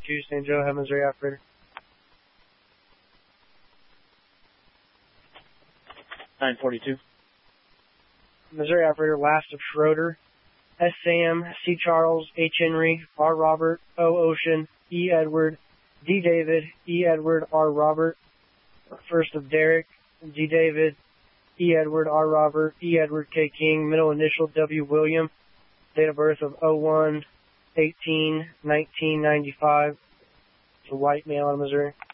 2, St. Joe, have Missouri operator. 942. Missouri operator, last of Schroeder, S. Sam, C. Charles, H. Henry, R. Robert, O. Ocean, E. Edward, D. David, E. Edward, R. Robert, first of Derek, D. David, E. Edward, R. Robert, E. Edward, K. King, middle initial, W. William, date of birth of 01/18/1995. It's a white male out of Missouri.